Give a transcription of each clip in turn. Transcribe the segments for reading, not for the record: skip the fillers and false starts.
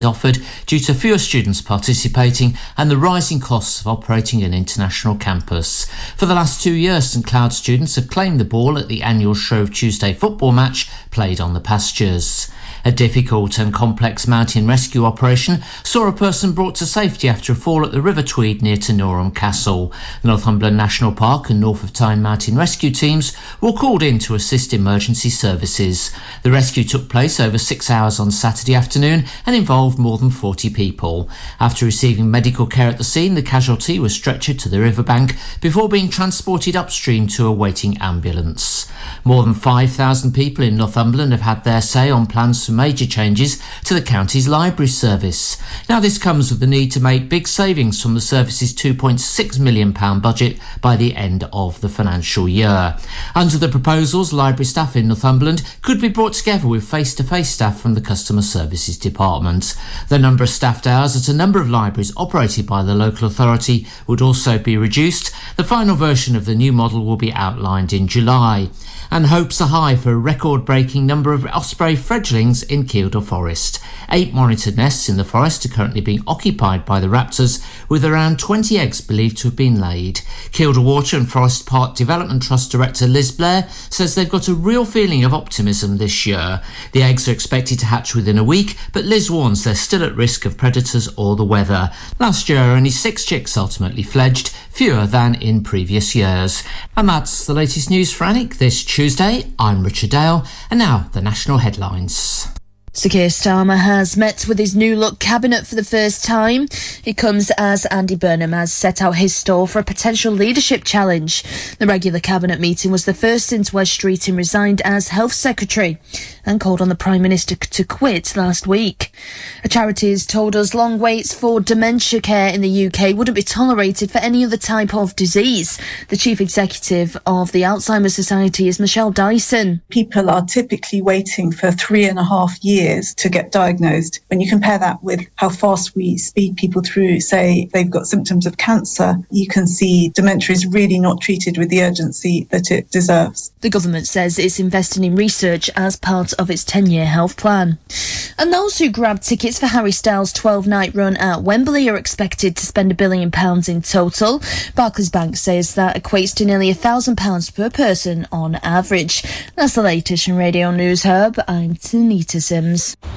offered due to fewer students participating and the rising costs of operating an international campus. For the last 2 years, St Cloud students have claimed the ball at the annual Shrove Tuesday football match played on the pastures. A difficult and complex mountain rescue operation saw a person brought to safety after a fall at the River Tweed near to Norham Castle. Northumberland National Park and North of Tyne mountain rescue teams were called in to assist emergency services. The rescue took place over 6 hours on Saturday afternoon and involved more than 40 people. After receiving medical care at the scene, the casualty was stretchered to the riverbank before being transported upstream to a waiting ambulance. More than 5,000 people in Northumberland have had their say on plans for major changes to the county's library service. Now, this comes with the need to make big savings from the service's £2.6 million budget by the end of the financial year. Under the proposals, library staff in Northumberland could be brought together with face-to-face staff from the Customer Services Department. The number of staffed hours at a number of libraries operated by the local authority would also be reduced. The final version of the new model will be outlined in July. And hopes are high for a record-breaking number of osprey fledglings in Kielder Forest. 8 monitored nests in the forest are currently being occupied by the raptors, with around 20 eggs believed to have been laid. Kielder Water and Forest Park Development Trust Director Liz Blair says they've got a real feeling of optimism this year. The eggs are expected to hatch within a week, but Liz warns they're still at risk of predators or the weather. Last year, only 6 chicks ultimately fledged, fewer than in previous years. And that's the latest news for Alnwick this Tuesday. I'm Richard Dale, and now the national headlines. Sir Keir Starmer has met with his new look cabinet for the first time. It comes as Andy Burnham has set out his stall for a potential leadership challenge. The regular cabinet meeting was the first since Wes Streeting resigned as Health Secretary and called on the Prime Minister to quit last week. A charity has told us long waits for dementia care in the UK wouldn't be tolerated for any other type of disease. The Chief Executive of the Alzheimer's Society is Michelle Dyson. People are typically waiting for 3.5 years to get diagnosed. When you compare that with how fast we speed people through, say, they've got symptoms of cancer, you can see dementia is really not treated with the urgency that it deserves. The government says it's investing in research as part of its 10-year health plan. And those who grabbed tickets for Harry Styles' 12-night run at Wembley are expected to spend £1 billion in total. Barclays Bank says that equates to nearly £1,000 per person on average. That's the latest from Radio News Hub. I'm Tanita Sims.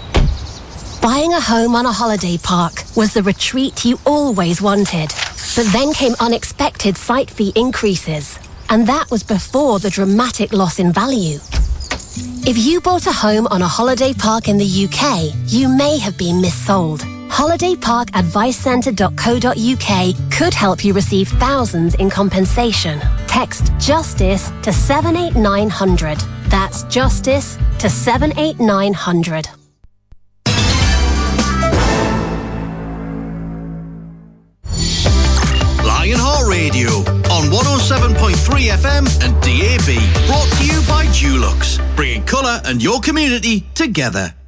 Buying a home on a holiday park was the retreat you always wanted. But then came unexpected site fee increases. And that was before the dramatic loss in value. If you bought a home on a holiday park in the UK, you may have been missold. holidayparkadvicecentre.co.uk could help you receive thousands in compensation. Text JUSTICE to 78900. That's JUSTICE to 78900. Lionheart Radio on 107.3 FM and DAB. Brought to you by Dulux, bringing colour and your community together.